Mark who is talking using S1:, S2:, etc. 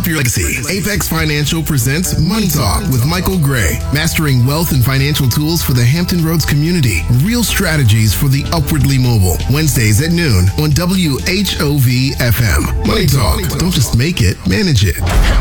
S1: up your legacy. Apex Financial presents Money Talk with Michael Gray, mastering wealth and financial tools for the Hampton Roads community. Real strategies for the upwardly mobile. Wednesdays at noon on WHOV FM. Money Talk. Don't just make it, manage it.